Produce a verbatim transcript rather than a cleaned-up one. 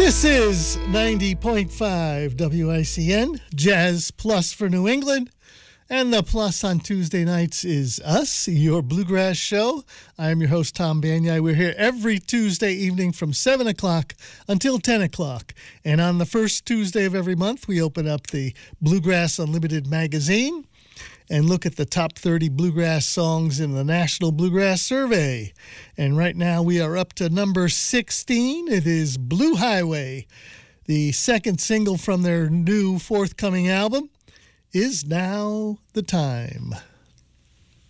This is ninety point five W I C N, Jazz Plus for New England. And the plus on Tuesday nights is us, your Bluegrass show. I'm your host, Tom Banyai. We're here every Tuesday evening from seven o'clock until ten o'clock. And on the first Tuesday of every month, we open up the Bluegrass Unlimited magazine and look at the top thirty bluegrass songs in the National Bluegrass Survey. And right now we are up to number sixteen. It is Blue Highway, the second single from their new forthcoming album, Is Now the Time.